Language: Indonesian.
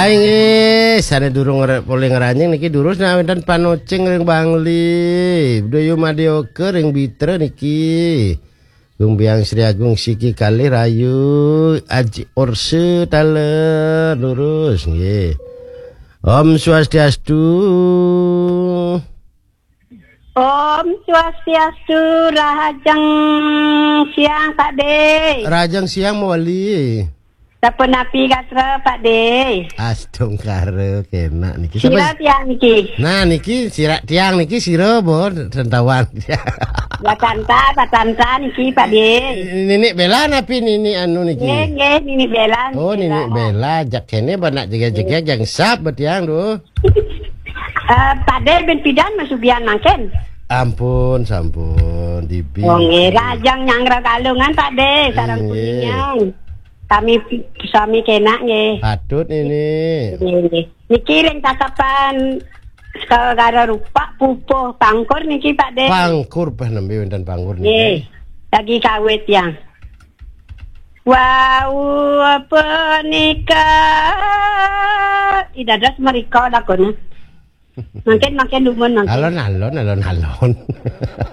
Aing sana durung boleh ngeranjing niki durus nawedan panoceng ring Bangli. Doyo madioke ring Bitra niki. Gung Biang Sri Agung Siki Kali Rayu Aji Orse Tale lurus nggih. Om Swastiastu. Om Swastiastu Rahajang siang Pak De. Rajang siang mawali. Sampun napi katra Pak De. Astung kare kena niki. Sira tiang niki. Nah niki sirak tiang niki sira bon rentawan. Patanta niki Pak De. Nini Bela napi nini anu niki. Nggih Nini Bela. Oh Nini Bela jak kene banak jaga-jaga jang sap betiang do. Pak De ben pidan masubian mangken. Ampun sampun dibi. Wong rajang nyangra kalungan Pak De sareng kuningan. Kami sami kena nggih. Patut ini. Niki ring tatapan segala rupa pupuh pangkur niki Pak De. Pangkur bah nembe wonten pangkur niki. Nggih. Lagi kawit yang. Wau apa nikah. Idadas mereka lakona. Makin dumun makin. Alon.